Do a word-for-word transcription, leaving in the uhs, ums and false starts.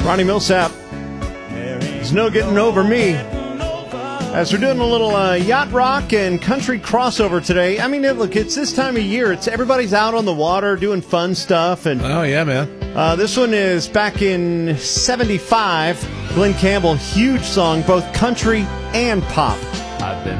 Ronnie Millsap. There's no getting over me. As we're doing a little uh, yacht rock and country crossover today. I mean, look, it's this time of year. It's everybody's out on the water doing fun stuff. And oh, yeah, man. Uh, this one is back in seventy-five. Glenn Campbell, huge song, both country and pop. I've been